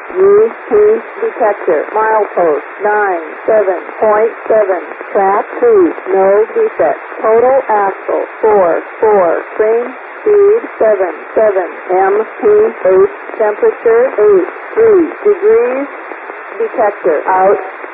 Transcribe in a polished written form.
UP detector. Milepost 97.7. Track 2. No defect. Total axle 4. Train speed 77. MPH temperature 83 degrees. Detector out.